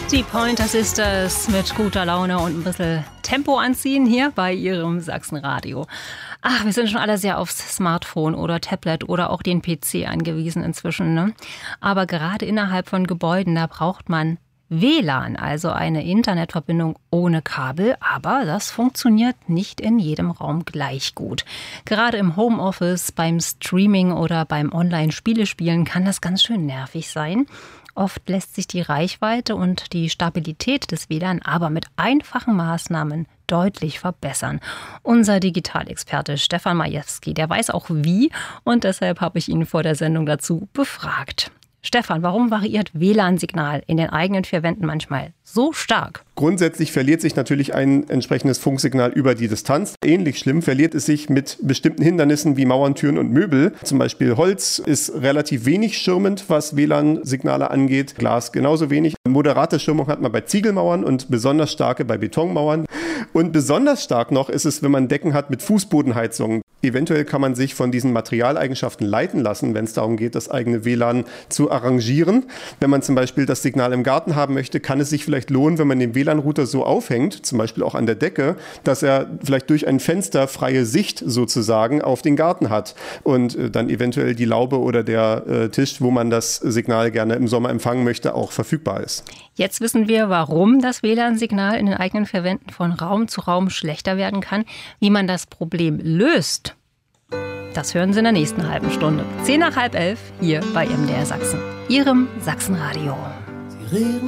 Die Pointer Sisters mit guter Laune und ein bisschen Tempo anziehen hier bei ihrem Sachsenradio. Ach, wir sind schon alle sehr aufs Smartphone oder Tablet oder auch den PC angewiesen inzwischen, ne? Aber gerade innerhalb von Gebäuden, da braucht man WLAN, also eine Internetverbindung ohne Kabel, aber das funktioniert nicht in jedem Raum gleich gut. Gerade im Homeoffice, beim Streaming oder beim Online-Spielespielen kann das ganz schön nervig sein. Oft lässt sich die Reichweite und die Stabilität des WLAN aber mit einfachen Maßnahmen deutlich verbessern. Unser Digitalexperte Stefan Majewski, der weiß auch wie, und deshalb habe ich ihn vor der Sendung dazu befragt. Stefan, warum variiert WLAN-Signal in den eigenen vier Wänden manchmal so stark? Grundsätzlich verliert sich natürlich ein entsprechendes Funksignal über die Distanz. Ähnlich schlimm verliert es sich mit bestimmten Hindernissen wie Mauern, Türen und Möbel. Zum Beispiel Holz ist relativ wenig schirmend, was WLAN-Signale angeht. Glas genauso wenig. Moderate Schirmung hat man bei Ziegelmauern und besonders starke bei Betonmauern. Und besonders stark noch ist es, wenn man Decken hat mit Fußbodenheizungen. Eventuell kann man sich von diesen Materialeigenschaften leiten lassen, wenn es darum geht, das eigene WLAN zu arrangieren. Wenn man zum Beispiel das Signal im Garten haben möchte, kann es sich vielleicht lohnen, wenn man den WLAN-Router so aufhängt, zum Beispiel auch an der Decke, dass er vielleicht durch ein Fenster freie Sicht sozusagen auf den Garten hat und dann eventuell die Laube oder der Tisch, wo man das Signal gerne im Sommer empfangen möchte, auch verfügbar ist. Jetzt wissen wir, warum das WLAN-Signal in den eigenen vier Wänden von Raum zu Raum schlechter werden kann. Wie man das Problem löst, das hören Sie in der nächsten halben Stunde. 10 nach halb 11 hier bei MDR Sachsen, Ihrem Sachsenradio. Sie reden